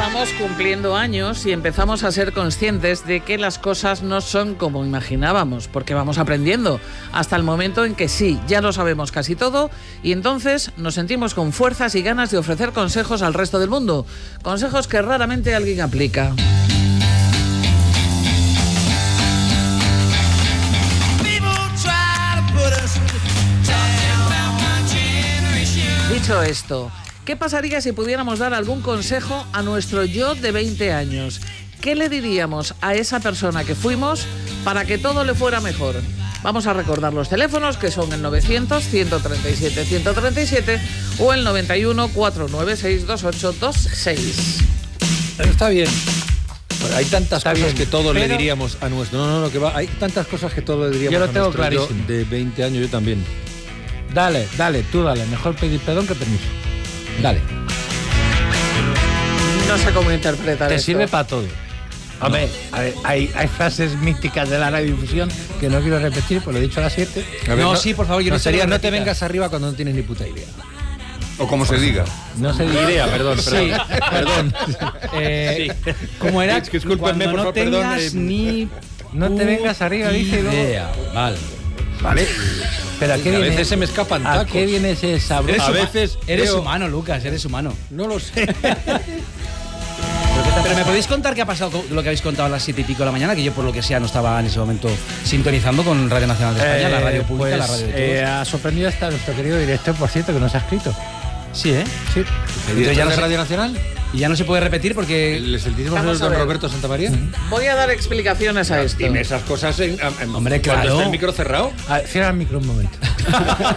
Vamos cumpliendo años y empezamos a ser conscientes de que las cosas no son como imaginábamos, porque vamos aprendiendo, hasta el momento en que sí, ya lo sabemos casi todo, y entonces nos sentimos con fuerzas y ganas de ofrecer consejos al resto del mundo, consejos que raramente alguien aplica. Dicho esto, ¿qué pasaría si pudiéramos dar algún consejo a nuestro yo de 20 años? ¿Qué le diríamos a esa persona que fuimos para que todo le fuera mejor? Vamos a recordar los teléfonos, que son el 900-137-137 o el 91-496-2826. Está bien. Hay tantas cosas que todo le diríamos a nuestro... Hay tantas cosas que todo le diríamos yo lo a tengo nuestro yo clarísimo. de 20 años, yo también. Dale. Mejor pedir perdón que permiso. Dale. No sé cómo interpretar Te esto. sirve para todo. Hombre, a ver, hay frases místicas de la radiodifusión que no quiero repetir, pues lo he dicho a las 7. A ver, No, sí, por favor, yo no sería sé. no te vengas arriba cuando no tienes ni puta idea. O como se diga. No sé Idea, perdón. Sí. Perdón. ¿Cómo era? Es que discúlpenme, Cuando por no favor, perdón, tengas ni... No te vengas arriba, dice. Idea, vale. Pero ¿a qué A viene? veces se me escapan ¿A tacos. qué viene ese sabroso? A veces Eres veo- humano, Lucas, eres humano. No lo sé. Pero ¿me podéis contar qué ha pasado con lo que habéis contado a las 7:00 de la mañana? Que yo, por lo que sea, no estaba en ese momento sintonizando con Radio Nacional de España, la radio pública, la radio de todos. Ha sorprendido hasta nuestro querido director, por cierto, que nos ha escrito. Sí, ¿eh? Sí. Entonces ya no de sé- Radio Nacional? Y ya no se puede repetir porque... ¿El excelentísimo Vamos señor a don ver. Roberto Santamaría? Voy a dar explicaciones a esto. Dime esas cosas Hombre, cuando claro. esté el micro cerrado. Cierra el micro un momento.